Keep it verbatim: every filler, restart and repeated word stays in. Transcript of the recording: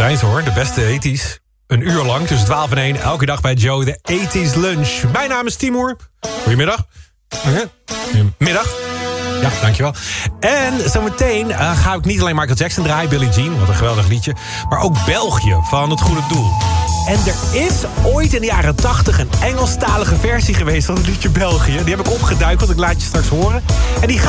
zijn ze hoor, de beste ethisch. Een uur lang, tussen twaalf en één, elke dag bij Joe, de ethisch lunch. Mijn naam is Timur. Goedemiddag. Middag. Ja, dankjewel. En zometeen uh, ga ik niet alleen Michael Jackson draaien, Billie Jean, wat een geweldig liedje, maar ook België van Het Goede Doel. En er is ooit in de jaren tachtig een Engelstalige versie geweest van het liedje België. Die heb ik opgeduikeld, ik laat je straks horen. En die gaat